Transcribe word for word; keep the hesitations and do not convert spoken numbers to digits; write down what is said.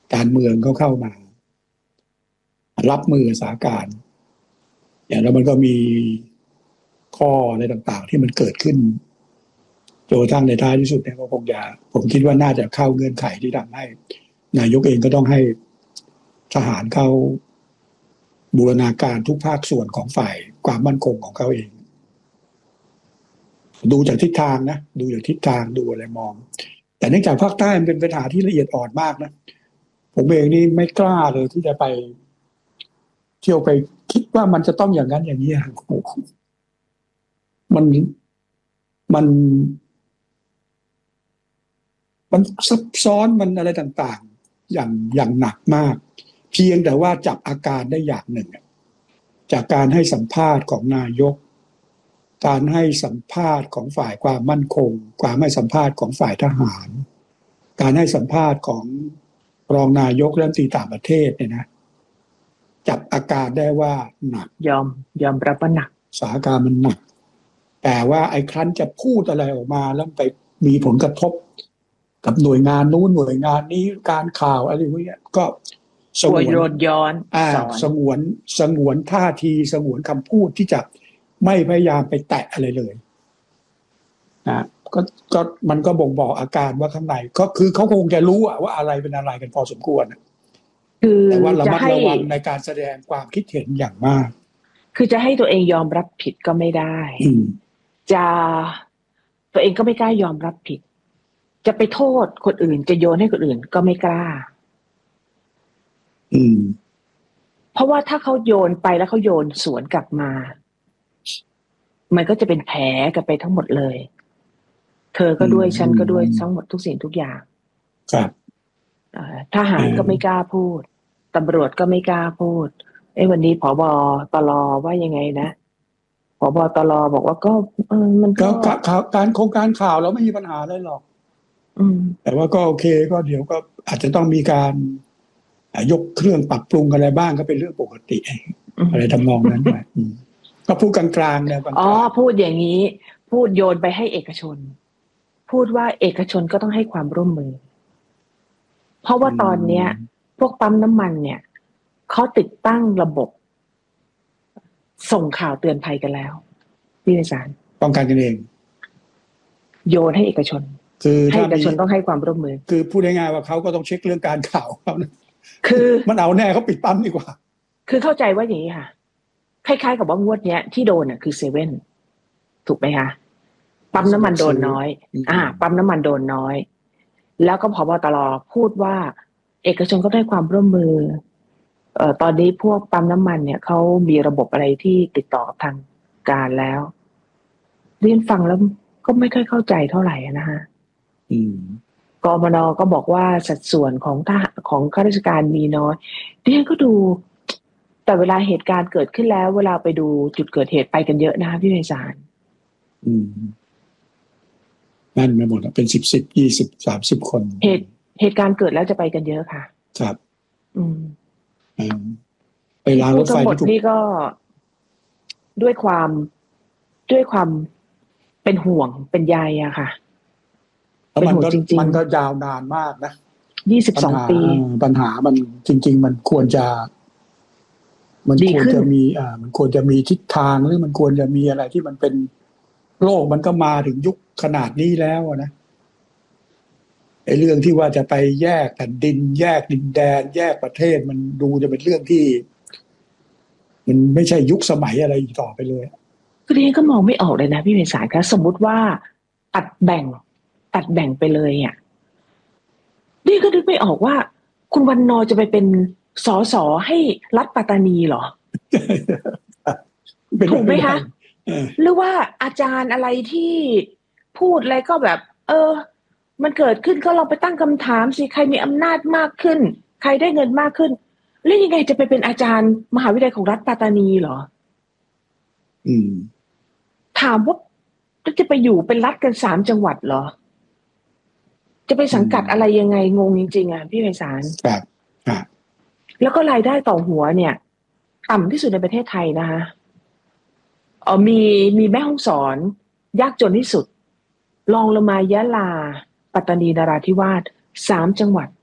การเมืองเขาเข้ามารับมือสถานการณ์อย่างแล้วมันก็มีข้ออะไรต่างๆที่มันเกิดขึ้นจนกระทั่งในท้ายที่สุดเนี่ยก็คงจะผมคิดว่าน่าจะเข้าเงื่อนไขที่ทำให้นายกเองก็ต้องให้ทหารเข้าบูรณาการทุกภาคส่วนของฝ่ายความมั่นคงของเขาเองดูจากทิศทางนะดูจากทิศทางดูอะไรมองแต่เนื่องจากภาคใต้มันเป็นปัญหาที่ละเอียดอ่อนมากนะผมเองนี่ไม่กล้าเลยที่จะไปเที่ยวไปคิดว่ามันจะต้องอย่างนั้นอย่างนี้โอ้โหมันมันมันซับซ้อนมันอะไรต่างๆอย่างอย่างหนักมากเพียงแต่ว่าจับอาการได้อย่างหนึ่งจากการให้สัมภาษณ์ของนายกการให้สัมภาษณ์ของฝ่ายความมั่นคงการให้สัมภาษณ์ของฝ่ายทหารการให้สัมภาษณ์ของรองนายกรัฐมนตรีต่างประเทศเนี่ยนะจับอาการได้ว่าหนักยอมยอมรับว่าหนักสถานการณ์มันหนักแต่ว่าไอ้ครั้นจะพูดอะไรออกมาแล้วไปมีผลกระทบกับหน่วยงานนู้นหน่วยงานนี้การข่าวอะไรพวกนี้ก็สงวนย้อนอ่าสงวนสงวนท่าทีสงวนคำพูดที่จะไม่พยายามไปแตะอะไรเลยนะก็ก็มันก็บ่งบอกอาการว่าข้างในก็คือเขาคงจะรู้ว่าอะไรเป็นอะไรกันพอสมควรคือแต่ว่าระมัดระวังในการแสดงความคิดเห็นอย่างมากคือจะให้ตัวเองยอมรับผิดก็ไม่ได้จะตัวเองก็ไม่กล้ายอมรับผิดจะไปโทษคนอื่นจะโยนให้คนอื่นก็ไม่กล้าอืมเพราะว่าถ้าเขาโยนไปแล้วเขาโยนสวนกลับมามันก็จะเป็นแผลกันไปทั้งหมดเลยเธอก็ด้วยฉันก็ด้วยทั้งหมดทุกสิ่งทุกอย่างครับทหารก็ไม่กล้าพูดตำรวจก็ไม่กล้าพูดไอ้วันนี้ผบ.ตร.ว่ายังไงนะผบ.ตร.บอกว่าก็เออมันก็การโครงการข่าวเราไม่มีปัญหาเลยหรอกแต่ว่าก็โอเคก็เดี๋ยวก็อาจจะต้องมีการยกเครื่องปรับปรุงอะไรบ้างก็เป็นเรื่องปกติอะไรทำนองนั้นไปก็พูดกลางๆเนี่ยอ๋อพูดอย่างนี้พูดโยนไปให้เอกชนพูดว่าเอกชนก็ต้องให้ความร่วมมือเพราะว่าตอนเนี้ยพวกปั๊มน้ำมันเนี่ยเขาติดตั้งระบบส่งข่าวเตือนภัยกันแล้วพี่นิสานป้องกันกันเองโยนให้เอกชนคือให้เอกชนต้องให้ความร่วมมือคือพูดง่ายๆว่าเขาก็ต้องเช็คเรื่องการข่าวเขานะคือมันเอาแน่เขาปิดปั๊มดีกว่าคือเข้าใจว่าอย่างนี้ค่ะคล้ายๆกับว่างวดเนี้ยที่โดนน่ะคือเซเว่นถูกไหมคะปั๊มน้ำมันโดนน้อยอ่าปั๊มน้ำมันโดนน้อยแล้วก็ผบ.ตร.พูดว่าเอกชนก็ได้ความร่วมมือเอ่อตอนนี้พวกปั๊มน้ำมันเนี่ยเขามีระบบอะไรที่ติดต่อกับทางการแล้วเรียนฟังแล้วก็ไม่ค่อยเข้าใจเท่าไหร่นะฮะกมน.ก็บอกว่าสัดส่วนของทหารของข้าราชการมีน้อยเรียนก็ดูแต่เวลาเหตุการณ์เกิดขึ้นแล้วเวลาไปดูจุดเกิดเหตุไปกันเยอะนะพี่ไพศาลอืมนั่นไม่หมดเป็นสิบสิบยี่สิบสามสิบคนเหตุเหตุการณ์เกิดแล้วจะไปกันเยอะค่ะครับอืมไปรางรถไฟที่นี่ก็ด้วยความด้วยความเป็นห่วงเป็นใยอะค่ะเป็นห่วงจริงๆมันก็ยาวนานมากนะยี่สิบสองปีปัญหามันจริงๆมันควรจะมันควรจะมีอ่ามันควรจะมีทิศทางหรือมันควรจะมีอะไรที่มันเป็นโลกมันก็มาถึงยุคขนาดนี้แล้วนะไอ้เรื่องที่ว่าจะไปแยกแผ่นดินแยกดินแดนแยกประเทศมันดูจะเป็นเรื่องที่มันไม่ใช่ยุคสมัยอะไรอีกต่อไปเลยคือเรียนก็มองไม่ออกเลยนะพี่ไพศาลคะสมมุติว่าตัดแบ่งตัดแบ่งไปเลยอ่ะนี่ก็นึกไม่ออกว่าคุณวันนอจะไปเป็นสสให้รัฐปัตตานีเหรอถูกไหมคะหรือว่าอาจารย์อะไรที่พูดอะไรก็แบบเออมันเกิดขึ้นก็ลองไปตั้งคำถามสิใครมีอำนาจมากขึ้นใครได้เงินมากขึ้นแล้วยังไงจะไปเป็นอาจารย์มหาวิทยาลัยของรัฐปัตตานีเหรออืมถามว่าจะไปอยู่เป็นรัฐกันสามจังหวัดเหรอจะไปสังกัดอะไรยังไงงงจริงๆอ่ะพี่ไพศาลครับครับแล้วก็รายได้ต่อหัวเนี่ยต่ำที่สุดในประเทศไทยนะคะเออมีมีแม่ฮ่องสอนยากจนที่สุดรองลงมายะลาปัตตานีนราธิวาสสามจังหวัด